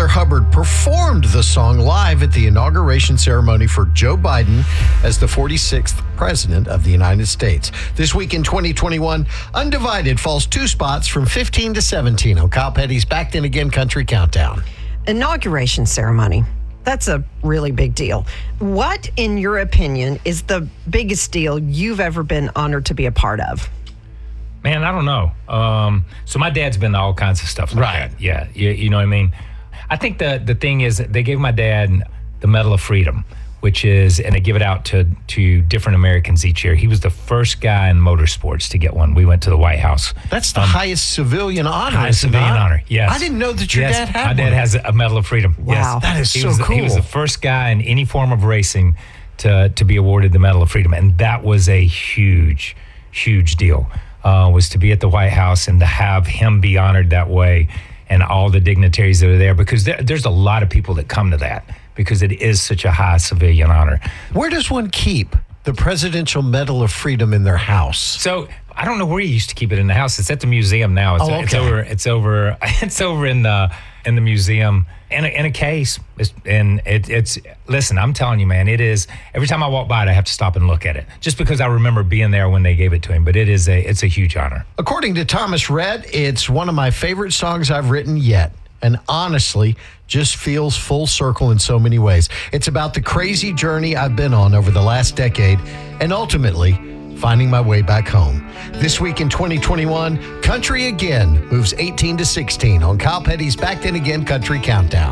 Claire Hubbard performed the song live at the inauguration ceremony for Joe Biden as the 46th President of the United States. This week in 2021, Undivided falls 2 spots from 15 to 17 on Kyle Petty's Back Then Again Country Countdown. Inauguration ceremony. That's a really big deal. What, in your opinion, is the biggest deal you've ever been honored to be a part of? Man, I don't know. So my dad's been to all kinds of stuff like that. Yeah, you know what I mean? I think the thing is they gave my dad the Medal of Freedom, which is, and they give it out to different Americans each year. He was the first guy in motorsports to get one. We went to the White House. That's the highest civilian honor. Highest civilian honor, yes. I didn't know that your dad had one. My dad has a Medal of Freedom. Wow. Yes. That is so cool. He was the first guy in any form of racing to be awarded the Medal of Freedom. And that was a huge, huge deal, was to be at the White House and to have him be honored that way and all the dignitaries that are there, because there's a lot of people that come to that because it is such a high civilian honor. Where does one keep the Presidential Medal of Freedom in their house? So I don't know where you used to keep it in the house. It's at the museum now. It's over in the museum in a case. It's listen, I'm telling you, man, it is. Every time I walk by it, I have to stop and look at it, just because I remember being there when they gave it to him. But it's a huge honor. According to Thomas Rhett, it's one of my favorite songs I've written yet. And honestly, just feels full circle in so many ways. It's about the crazy journey I've been on over the last decade and ultimately finding my way back home. This week in 2021, Country Again moves 18 to 16 on Kyle Petty's Back Then Again Country Countdown.